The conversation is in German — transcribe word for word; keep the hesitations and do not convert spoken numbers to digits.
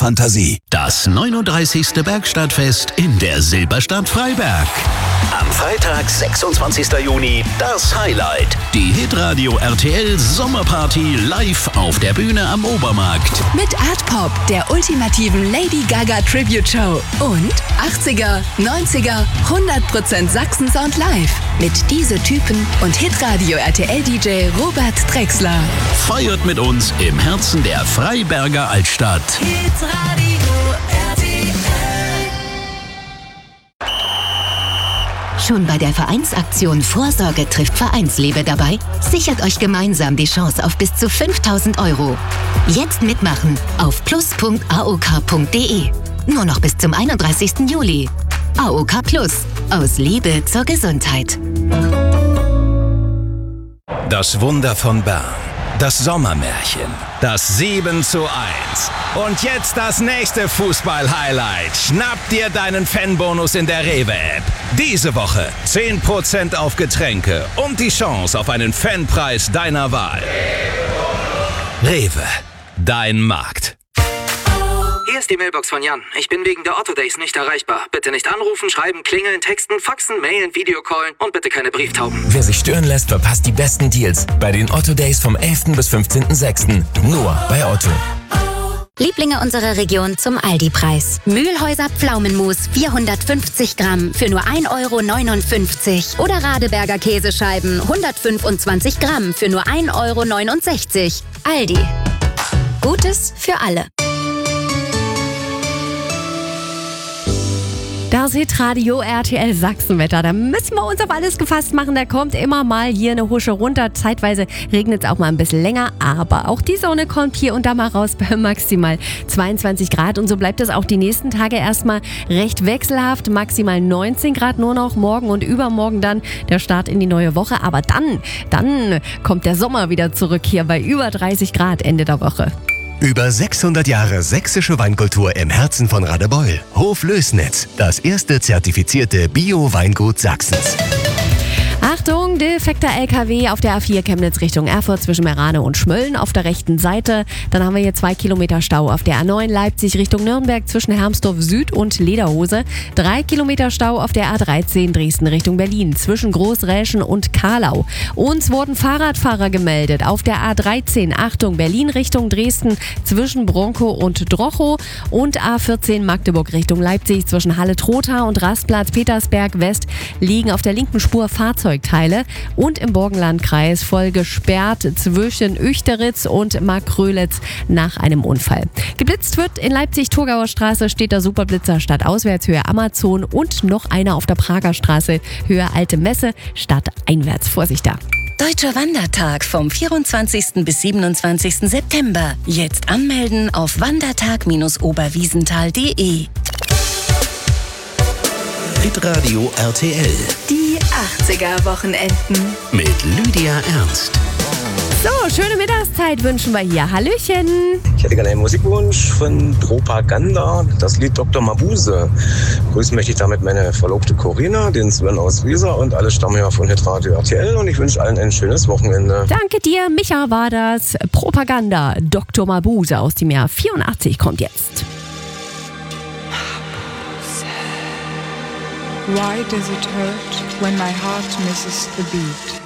Fantasie. Das neununddreißigste Bergstadtfest in der Silberstadt Freiberg. Am Freitag, sechsundzwanzigsten Juni, das Highlight. Die Hitradio R T L Sommerparty live auf der Bühne am Obermarkt. Mit Artpop, der ultimativen Lady Gaga Tribute Show. Und achtziger, neunziger, hundert Prozent Sachsen-Sound live. Mit Diese Typen und Hitradio R T L-D J Robert Drexler. Feiert mit uns im Herzen der Freiberger Altstadt. Hitradio R T L. Schon bei der Vereinsaktion Vorsorge trifft Vereinsliebe dabei? Sichert euch gemeinsam die Chance auf bis zu fünftausend Euro. Jetzt mitmachen auf plus punkt a o k punkt d e. Nur noch bis zum einunddreißigsten Juli. A O K Plus. Aus Liebe zur Gesundheit. Das Wunder von Bern. Das Sommermärchen. Das sieben zu eins. Und jetzt das nächste Fußball-Highlight. Schnapp dir deinen Fanbonus in der Rewe-App. Diese Woche zehn Prozent auf Getränke und die Chance auf einen Fanpreis deiner Wahl. Rewe. Dein Markt. Hier ist die Mailbox von Jan. Ich bin wegen der Otto Days nicht erreichbar. Bitte nicht anrufen, schreiben, klingeln, texten, faxen, mailen, Videocallen und bitte keine Brieftauben. Wer sich stören lässt, verpasst die besten Deals bei den Otto Days vom elften bis fünfzehnten sechsten Nur bei Otto. Lieblinge unserer Region zum Aldi-Preis. Mühlhäuser Pflaumenmus vierhundertfünfzig Gramm für nur ein Euro neunundfünfzig. Oder Radeberger Käsescheiben hundertfünfundzwanzig Gramm für nur ein Euro neunundsechzig. Aldi. Gutes für alle. Das Hitradio R T L Sachsenwetter. Da müssen wir uns auf alles gefasst machen. Da kommt immer mal hier eine Husche runter. Zeitweise regnet es auch mal ein bisschen länger. Aber auch die Sonne kommt hier und da mal raus bei maximal zweiundzwanzig Grad. Und so bleibt es auch die nächsten Tage erstmal recht wechselhaft. Maximal neunzehn Grad nur noch. Morgen und übermorgen dann der Start in die neue Woche. Aber dann, dann kommt der Sommer wieder zurück hier bei über dreißig Grad Ende der Woche. Über sechshundert Jahre sächsische Weinkultur im Herzen von Radebeul. Hof Lößnitz, das erste zertifizierte Bio-Weingut Sachsens. Achtung, defekter L K W auf der A vier Chemnitz Richtung Erfurt zwischen Merane und Schmölln auf der rechten Seite. Dann haben wir hier zwei Kilometer Stau auf der A neun Leipzig Richtung Nürnberg zwischen Hermsdorf Süd und Lederhose. Drei Kilometer Stau auf der A dreizehn Dresden Richtung Berlin zwischen Großräschen und Karlau. Uns wurden Fahrradfahrer gemeldet auf der A dreizehn. Achtung, Berlin Richtung Dresden zwischen Bronkow und Drochow und A vierzehn Magdeburg Richtung Leipzig zwischen Halle-Trotha und Rastplatz Petersberg West liegen auf der linken Spur Fahrzeugteile und im Burgenlandkreis voll gesperrt zwischen Uechteritz und Markgrölitz nach einem Unfall. Geblitzt wird in Leipzig-Thurgauer Straße, steht der Superblitzer stadtauswärts Höhe Amazon und noch einer auf der Prager Straße Höhe Alte Messe stadteinwärts. Vorsicht da! Deutscher Wandertag vom vierundzwanzigsten bis siebenundzwanzigsten September. Jetzt anmelden auf wandertag Bindestrich oberwiesenthal punkt de. Hitradio R T L. Die achtziger Wochenenden. Mit Lydia Ernst. So, schöne Mittagszeit wünschen wir hier. Hallöchen! Ich hätte gerne einen Musikwunsch von Propaganda, das Lied Doktor Mabuse. Grüßen möchte ich damit meine Verlobte Corinna, den Sven aus Riesa und alle Stammhörer von Hitradio R T L und ich wünsche allen ein schönes Wochenende. Danke dir, Micha war das. Propaganda, Doktor Mabuse aus dem Jahr vierundachtzig kommt jetzt. Why does it hurt when my heart misses the beat?